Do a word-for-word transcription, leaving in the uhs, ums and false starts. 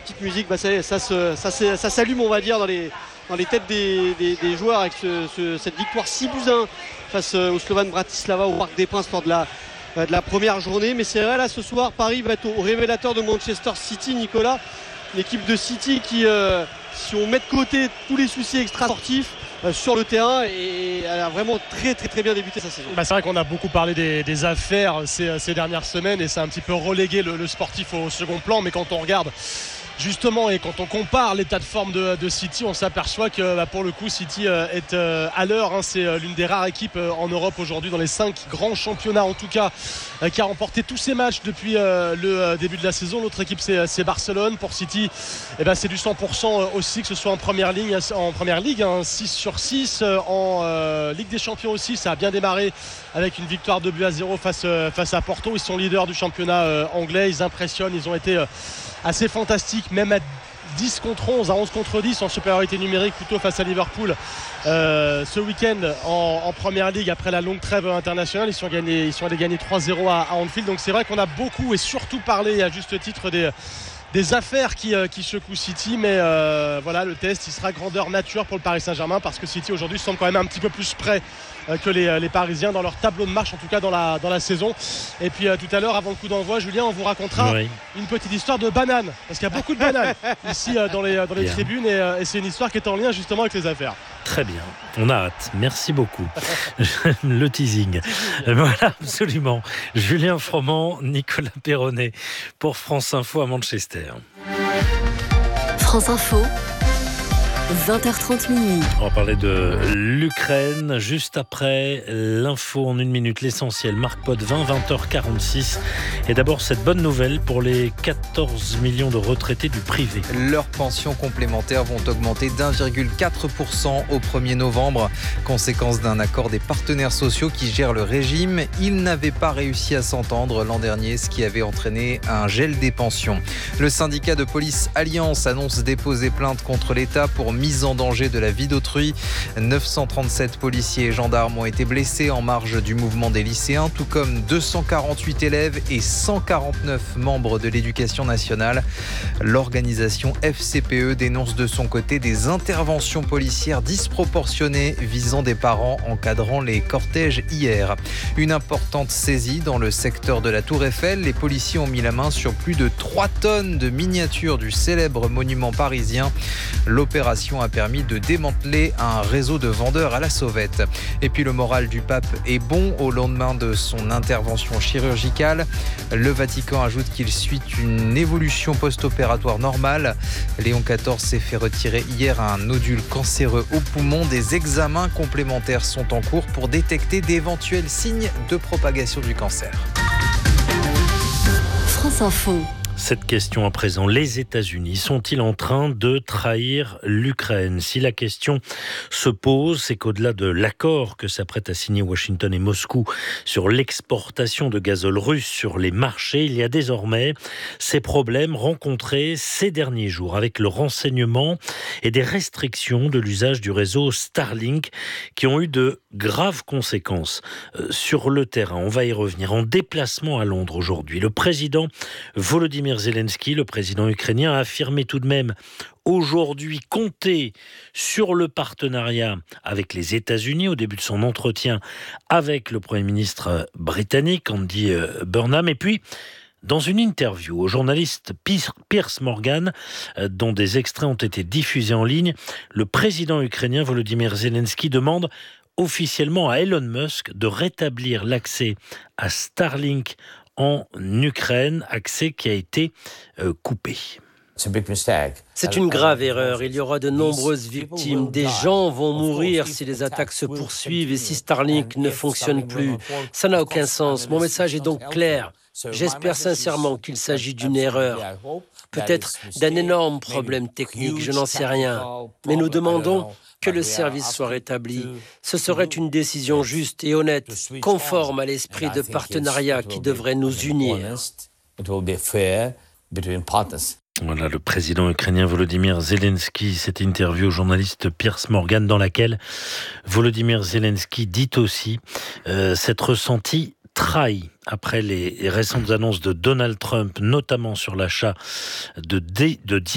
petite musique, bah, ça, ça, ça, ça, ça s'allume, on va dire, dans les, dans les têtes des, des, des joueurs avec ce, ce, cette victoire six buts à un face au Slovan Bratislava au Parc des Princes lors de la, de la première journée. Mais c'est vrai, là, ce soir, Paris va être au, au révélateur de Manchester City, Nicolas. L'équipe de City qui, euh, si on met de côté tous les soucis extra-sportifs, euh, sur le terrain, et elle a vraiment très très très bien débuté sa saison. Bah, c'est vrai qu'on a beaucoup parlé des, des affaires ces, ces dernières semaines et ça a un petit peu relégué le, le sportif au second plan, mais quand on regarde justement et quand on compare l'état de forme de, de City, on s'aperçoit que bah, pour le coup City euh, est euh, à l'heure, hein, c'est euh, l'une des rares équipes euh, en Europe aujourd'hui dans les cinq grands championnats en tout cas euh, qui a remporté tous ses matchs depuis euh, le euh, début de la saison. L'autre équipe c'est, c'est Barcelone. Pour City, eh ben, c'est du cent pour cent aussi, que ce soit en première ligne, en première ligue, hein, six sur six, euh, en euh, Ligue des Champions aussi, ça a bien démarré avec une victoire de but à zéro face, euh, face à Porto. Ils sont leaders du championnat euh, anglais, ils impressionnent, ils ont été euh, assez fantastiques, même à dix contre onze, à onze contre dix en supériorité numérique plutôt face à Liverpool euh, ce week-end en, en première ligue après la longue trêve internationale. Ils sont, gagnés, ils sont allés gagner trois zéro à, à Anfield. Donc c'est vrai qu'on a beaucoup et surtout parlé à juste titre des des affaires qui, euh, qui secouent City, mais euh, voilà, le test il sera grandeur nature pour le Paris Saint-Germain, parce que City aujourd'hui semble quand même un petit peu plus prêt euh, que les, les Parisiens dans leur tableau de marche, en tout cas dans la, dans la saison. Et puis euh, tout à l'heure, avant le coup d'envoi, Julien, on vous racontera oui. une petite histoire de bananes, parce qu'il y a beaucoup de bananes ici euh, dans les, dans les tribunes, et, euh, et c'est une histoire qui est en lien justement avec les affaires. Très bien, on a hâte, merci beaucoup. Le teasing. Voilà, absolument. Julien Froment, Nicolas Perronnet pour France Info à Manchester. France Info, vingt heures trente minuit. On va parler de l'Ukraine juste après l'info en une minute, l'essentiel. Marc Potvin, vingt heures quarante-six. Et d'abord, cette bonne nouvelle pour les quatorze millions de retraités du privé. Leurs pensions complémentaires vont augmenter d'un virgule quatre pour cent au premier novembre. Conséquence d'un accord des partenaires sociaux qui gèrent le régime. Ils n'avaient pas réussi à s'entendre l'an dernier, ce qui avait entraîné un gel des pensions. Le syndicat de police Alliance annonce déposer plainte contre l'État pour mise en danger de la vie d'autrui. neuf cent trente-sept policiers et gendarmes ont été blessés en marge du mouvement des lycéens, tout comme deux cent quarante-huit élèves et cent quarante-neuf membres de l'éducation nationale. L'organisation F C P E dénonce de son côté des interventions policières disproportionnées visant des parents encadrant les cortèges hier. Une importante saisie dans le secteur de la Tour Eiffel. Les policiers ont mis la main sur plus de trois tonnes de miniatures du célèbre monument parisien. L'opération a permis de démanteler un réseau de vendeurs à la sauvette. Et puis le moral du pape est bon au lendemain de son intervention chirurgicale. Le Vatican ajoute qu'il suit une évolution post-opératoire normale. Léon quatorze s'est fait retirer hier un nodule cancéreux au poumon. Des examens complémentaires sont en cours pour détecter d'éventuels signes de propagation du cancer. France Info. Cette question à présent, les États-Unis sont-ils en train de trahir l'Ukraine ? Si la question se pose, c'est qu'au-delà de l'accord que s'apprêtent à signer Washington et Moscou sur l'exportation de gazole russe sur les marchés, il y a désormais ces problèmes rencontrés ces derniers jours avec le renseignement et des restrictions de l'usage du réseau Starlink qui ont eu de graves conséquences sur le terrain. On va y revenir. En déplacement à Londres aujourd'hui, le président Volodymyr Zelensky, le président ukrainien, a affirmé tout de même aujourd'hui compter sur le partenariat avec les États-Unis au début de son entretien avec le Premier ministre britannique Andy Burnham. Et puis, dans une interview au journaliste Piers Morgan, dont des extraits ont été diffusés en ligne, le président ukrainien Volodymyr Zelensky demande officiellement à Elon Musk de rétablir l'accès à Starlink en Ukraine, accès qui a été euh, coupé. C'est une grave erreur. Il y aura de nombreuses victimes. Des gens vont mourir si les attaques se poursuivent et si Starlink ne fonctionne plus. Ça n'a aucun sens. Mon message est donc clair. J'espère sincèrement qu'il s'agit d'une erreur. Peut-être d'un énorme problème technique, je n'en sais rien. Mais nous demandons que le service soit rétabli. Ce serait une décision juste et honnête, conforme à l'esprit de partenariat qui devrait nous unir. Voilà le président ukrainien Volodymyr Zelensky, cette interview au journaliste Piers Morgan dans laquelle Volodymyr Zelensky dit aussi euh, s'être ressenti trahi après les récentes annonces de Donald Trump, notamment sur l'achat de, de